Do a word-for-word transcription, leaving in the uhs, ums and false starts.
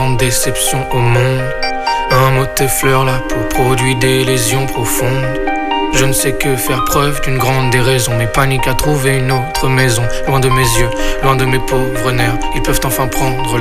rendre déception au monde. Un mot t'effleure la peau, produit des lésions profondes. Je ne sais que faire preuve d'une grande déraison. Mes paniques à trouver une autre maison. Loin de mes yeux, loin de mes pauvres nerfs. Ils peuvent enfin prendre